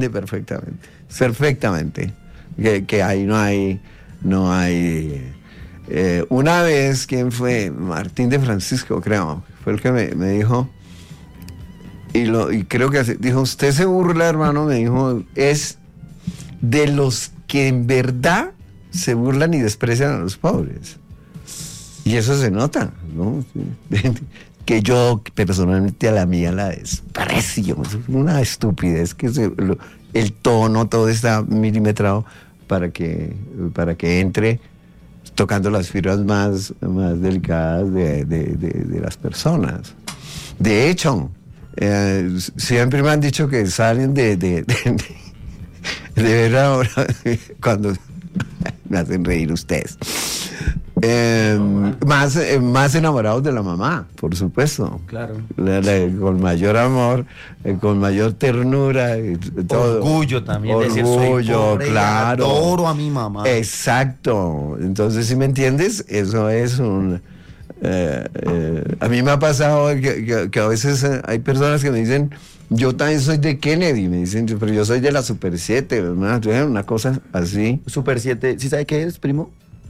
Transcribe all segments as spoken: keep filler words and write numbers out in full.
Perfectamente, perfectamente. Que, que ahí no hay, no hay. Eh, una vez, ¿quién fue? Martín de Francisco, creo, fue el que me, me dijo, y, lo, y creo que así, dijo, usted se burla, hermano, me dijo, es de los que en verdad se burlan y desprecian a los pobres. Y eso se nota, ¿no? Que yo personalmente a la mía la desprecio, es una estupidez que se, lo, el tono todo está milimetrado para que, para que entre tocando las fibras más, más delicadas de, de, de, de las personas. De hecho, eh, siempre me han dicho que salen de, de, de, de, de ver ahora, cuando me hacen reír ustedes. Eh, más, eh, más enamorados de la mamá, por supuesto. Claro. La, la, con mayor amor, eh, con mayor ternura. Y todo. Orgullo también. Orgullo, decir, soy pobre, claro. Adoro a mi mamá. Exacto. Entonces, si me entiendes, eso es un... Eh, eh, a mí me ha pasado que, que, que a veces hay personas que me dicen, yo también soy de Kennedy, me dicen, pero yo soy de la Super siete, una, una cosa así. Super siete, ¿sí sabe qué es, primo?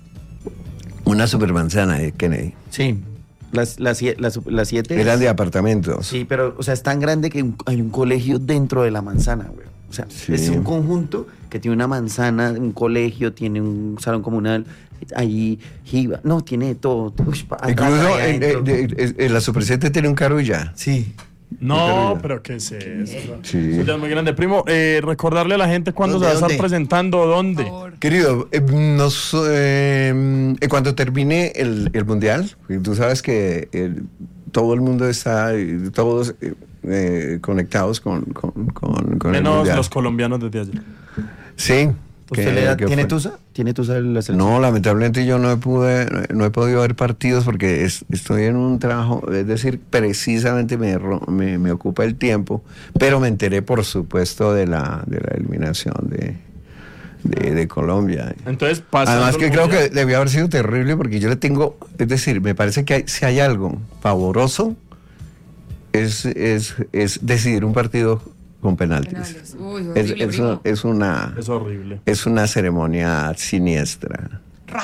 Una supermanzana de Kennedy. Sí, las la, la, la siete. Eran de apartamentos. Sí, pero, o sea, es tan grande que un, hay un colegio dentro de la manzana, güey. O sea, sí. Es un conjunto que tiene una manzana, un colegio, tiene un salón comunal, ahí, jiba, no, tiene todo. Uy, incluso en, en, en la Super siete tiene un carro ya. Sí. No, pero ¿qué es eso? Sí. Eso ya es muy grande. Primo, eh, recordarle a la gente cuándo se va a estar presentando, dónde. Querido, eh, nos, eh, en cuanto termine el, el Mundial, tú sabes que el, todo el mundo está, todos eh, conectados con, con, con, con menos el Mundial. Los colombianos desde allá. Sí. ¿Usted le da, ¿Tiene fue? Tusa? ¿Tiene Tusa la selección? No, lamentablemente yo no pude, no he podido ver partidos porque es, estoy en un trabajo, es decir, precisamente me, me, me ocupa el tiempo, pero me enteré, por supuesto, de la, de la eliminación de, de, de Colombia. Entonces, pasa. Además que creo que debió haber sido terrible porque yo le tengo, es decir, me parece que hay, si hay algo pavoroso, es, es, es decidir un partido con penaltis. Uy, es, horrible, es, una, es una es horrible. Es una ceremonia siniestra.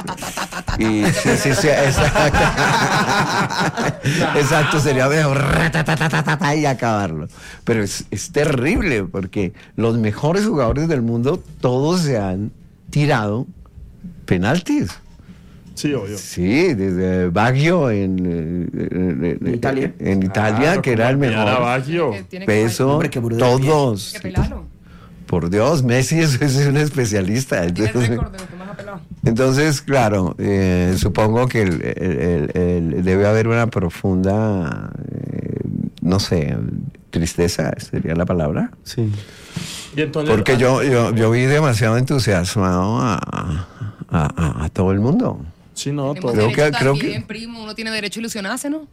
Y sí, sí, sí, exacto. Exacto, sería mejor y acabarlo. Pero es, es terrible porque los mejores jugadores del mundo todos se han tirado penaltis. Sí, obvio. Sí, desde Baggio en, en, en Italia, en Italia claro, que era el mejor. Baggio. Peso, hombre, todos. Por Dios, Messi es, es un especialista. Entonces, entonces claro, eh, supongo que el, el, el, el, debe haber una profunda, eh, no sé, tristeza, sería la palabra. Sí. ¿Y entonces, porque ah, yo, yo, yo vi demasiado entusiasmado a, a, a, a todo el mundo. Sí, no, todo. Creo que, creo también, que primo, uno tiene derecho a ilusionarse, ¿no?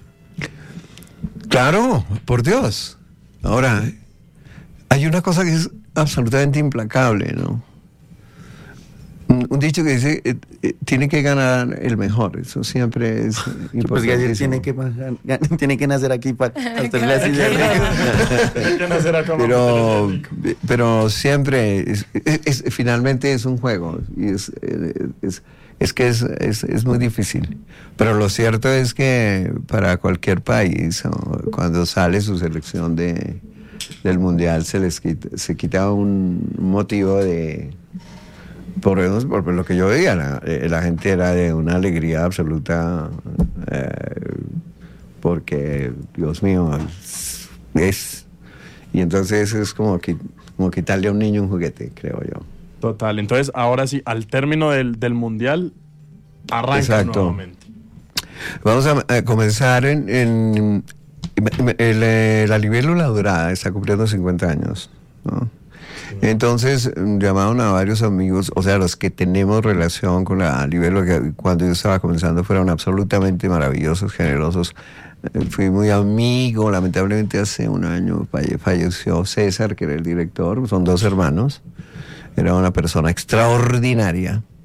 Claro, por Dios. Ahora, hay una cosa que es absolutamente implacable, ¿no? Un, un dicho que dice, eh, eh, tiene que ganar el mejor, eso siempre es importante. Pues tiene que, tiene que nacer aquí para hacerle así de Tiene que nacer acá. Pero, pero siempre, es, es, es, finalmente es un juego, y es... es Es que es, es, es muy difícil. Pero lo cierto es que para cualquier país, cuando sale su selección de, del Mundial, se les quita, se quita un motivo de... Por, por lo que yo veía, la, la gente era de una alegría absoluta, eh, porque, Dios mío, es... Y entonces es como, que, como quitarle a un niño un juguete, creo yo. Total, entonces ahora sí, al término del, del Mundial, arranca Exacto. nuevamente. Vamos a, a comenzar en, en el, el, la libélula dorada, está cumpliendo cincuenta años, ¿no? Sí. Entonces llamaron a varios amigos, o sea, los que tenemos relación con la libélula, que cuando yo estaba comenzando fueron absolutamente maravillosos, generosos. Fui muy amigo, lamentablemente hace un año falleció César, que era el director, son dos hermanos. Era una persona extraordinaria,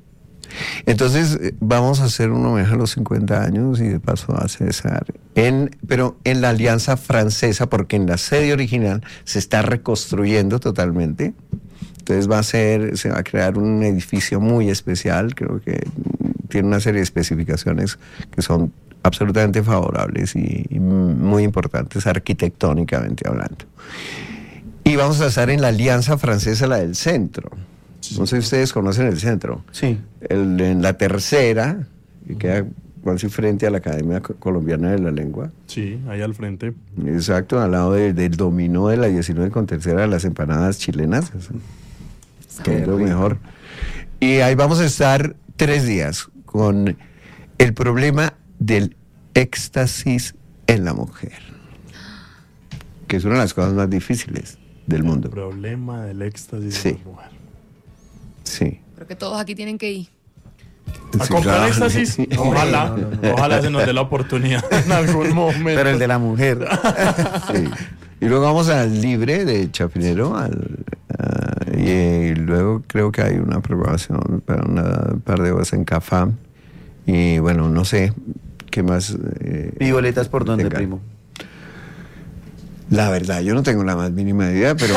Entonces vamos a hacer un homenaje a los cincuenta años y de paso a César, en, pero en la Alianza Francesa, porque en la sede original se está reconstruyendo totalmente. Entonces va a ser, se va a crear un edificio muy especial, creo que tiene una serie de especificaciones que son absolutamente favorables y, y muy importantes arquitectónicamente hablando. Y vamos a estar en la Alianza Francesa, la del centro. No sé si ustedes conocen el centro. Sí. El, en la tercera, que queda casi frente a la Academia Colombiana de la Lengua. Sí, ahí al frente. Exacto, al lado de, del dominó de la diecinueve con tercera de las empanadas chilenas. Que es lo mejor. Y ahí vamos a estar tres días con el problema del éxtasis en la mujer, que es una de las cosas más difíciles del mundo. El problema del éxtasis sí. en la mujer. Sí. Creo que todos aquí tienen que ir. ¿A Sí, comprar claro. éxtasis? Ojalá, no, no, no. Ojalá se nos dé la oportunidad en algún momento. Pero el de la mujer. Sí. Y luego vamos al Libre de Chapinero, al, uh, y, y luego creo que hay una programación para una par de horas en Cafam. Y bueno, no sé qué más. Eh, ¿Y boletas por dónde, tenga. primo? La verdad, yo no tengo la más mínima idea, pero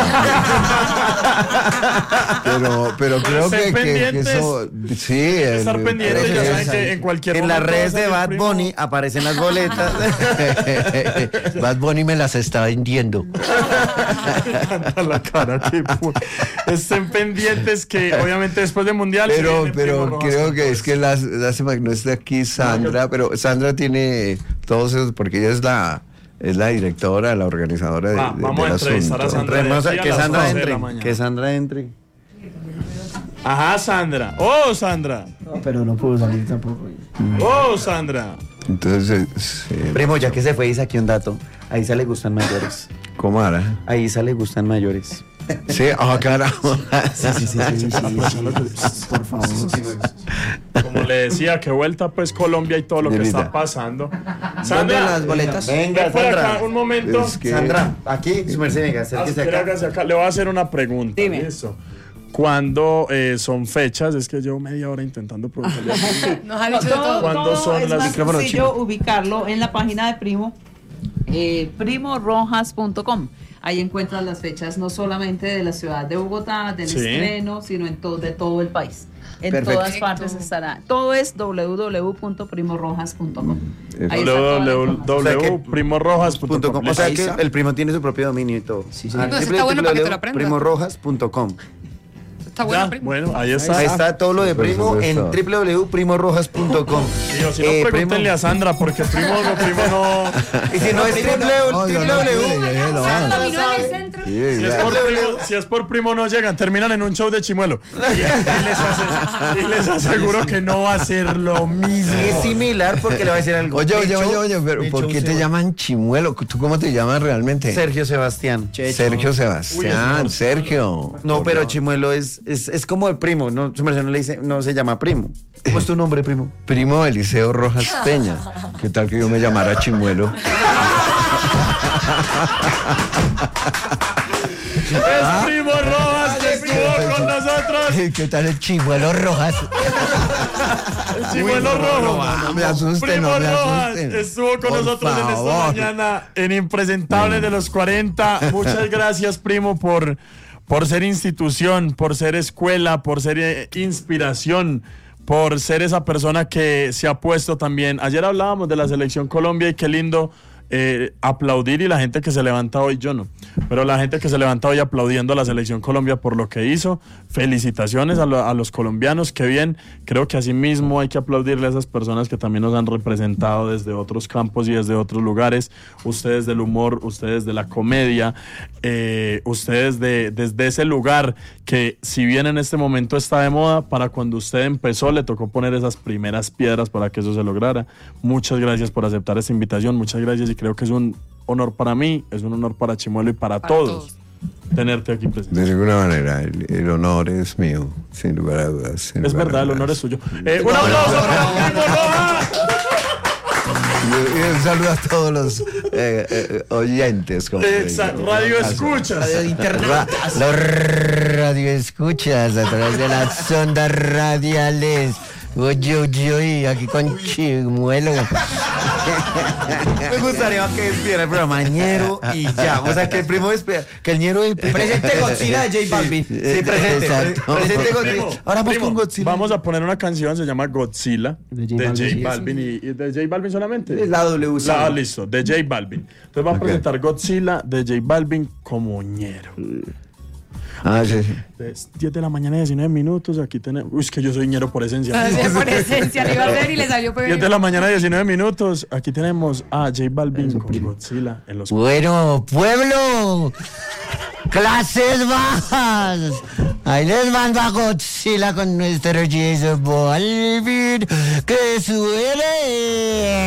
pero, pero creo que, que, que eso sí, estar el, pendientes, ya saben que en cualquier en las momento redes va a de salir Bad primo. Bunny aparecen las boletas. Bad Bunny me las está vendiendo. Me encanta la cara que pone. Estén pendientes que obviamente después del mundial Pero, viene pero Primo Rojas creo con que todo es que esto. las, lástima que no está aquí Sandra, pero Sandra tiene todos esos, porque ella es la es la directora, la organizadora de, Va, de- vamos del a entrevistar a asunto. Sandra. Entremos a- Sí, a que las Sandra doce de la entre. mañana. Que Sandra entre. Ajá, Sandra. Oh, Sandra. No, pero no puedo salir tampoco. Oh, Sandra. Entonces, eh, Primo, ya que se fue, dice aquí un dato. A Isa le gustan mayores. ¿cómo hará? A Isa le gustan mayores. Sí, ah, carajo. Sí, sí, sí, sí, sí, sí. Por favor. Como le decía, que vuelta pues Colombia y todo lo que Señorita. está pasando. ¿Dónde Sandra, las boletas? Venga, ven por acá Sandra. un momento. Es que- Sandra, aquí, su merced, venga, acérquese Espera, acá. hágase acá. Le voy a hacer una pregunta. Dime. Listo. ¿Cuándo eh, son fechas? Es que llevo media hora intentando preguntarle. Nos ha dicho de todo. ¿Cuándo todo son es las- más Micrófono sencillo chino. ubicarlo en la página de Primo, eh, primo rojas punto com. Ahí encuentras las fechas no solamente de la ciudad de Bogotá, del Sí. estreno, sino en todo, de todo el país. En Perfecto. todas partes estará. Todo es w w w punto primo rojas punto com. Eh, Ahí está toda la w información. w w O sea que- punto primo rojas punto Punto com. com. O sea Ahí que está. el primo tiene su propio dominio y todo. Sí, sí. Ah, No, eso está bueno para que te lo aprendas. primo rojas punto com. Está bueno, Ya, primo. bueno, ahí está. Ahí está todo lo de Por primo en supuesto. w w w punto primo rojas punto com. Y o si no, Eh, pregúntenle primo. a Sandra, porque primo, no, primo no. Y si no es triple No, yo no w pude, w yo no. Caminó en el centro. Sí, Si es, ya. por primo, si es por primo no llegan, terminan en un show de Chimuelo. Y, y les, ase- y les aseguro que no va a ser lo mismo. es similar porque le va a decir algo. Oye, oye, De hecho, oye, oye, pero de ¿por hecho, qué te se- llaman Chimuelo? ¿Tú cómo te llamas realmente? Sergio Sebastián. Sergio Sebastián, Uy, es Sergio. No, pero Chimuelo es, es, es como el primo, no, su merced no le dice, no se llama primo. ¿Cómo es tu nombre, primo? Primo Eliseo Rojas Peña. ¿Qué tal que yo me llamara Chimuelo? Es Primo Rojas que estuvo con nosotros. ¿Qué tal el Chimuelo Rojas? El Chimuelo Rojo. No me asusten, Primo no me Rojas asusten. estuvo con Por nosotros en esta favor. mañana en Impresentables de los cuarenta. Muchas gracias, primo, por, por ser institución, por ser escuela, por ser eh, inspiración, por ser esa persona que se ha puesto también. Ayer hablábamos de la Selección Colombia y qué lindo eh, aplaudir, y la gente que se levanta hoy, yo no, pero la gente que se levanta hoy aplaudiendo a la Selección Colombia por lo que hizo. Felicitaciones a, lo- a los colombianos, qué bien. Creo que asimismo hay que aplaudirle a esas personas que también nos han representado desde otros campos y desde otros lugares. Ustedes del humor, ustedes de la comedia, eh, ustedes de, desde ese lugar que, si bien en este momento está de moda, para cuando usted empezó le tocó poner esas primeras piedras para que eso se lograra. Muchas gracias por aceptar esta invitación, muchas gracias, y creo que es un honor para mí, es un honor para Chimuelo y para, Para todos, todos. tenerte aquí presente. De ninguna manera, el, el honor es mío, sin lugar a dudas. sin Es lugar a verdad, el dudas. honor es suyo. Eh, ¡Un aplauso para Primo Rojas! Y, y un saludo a todos los eh, eh, oyentes. como Exacto, digo. radio escuchas. Ra- los radio escuchas a través de las ondas radiales Oye, oye, oye, aquí con Chimuelo. Me gustaría que despidiera el programa ñero y ya. O sea, que el primo despida. Que el ñero presente Godzilla de J Balvin. Sí, presente. Exacto. Presente Godzilla. Primo, Ahora vamos primo, con Godzilla. Vamos a poner una canción, se llama Godzilla, De de J J Balvin. Balvin. ¿Y, y de J Balvin solamente? Es la W. La, listo, de J Balvin. Entonces vamos Ok. a presentar Godzilla de J Balvin como ñero. Ah, sí, sí. Es diez de la mañana, diecinueve minutos. Aquí tenemos. Uy, es que yo soy ñero por esencia. Así es, por esencia le iba a hacer y le salió diez de peor. la mañana, diecinueve minutos. Aquí tenemos a J Balvin con Godzilla en los. Bueno, pueblo, clases bajas. Ahí les manda Godzilla con nuestro J Balvin. Que suele.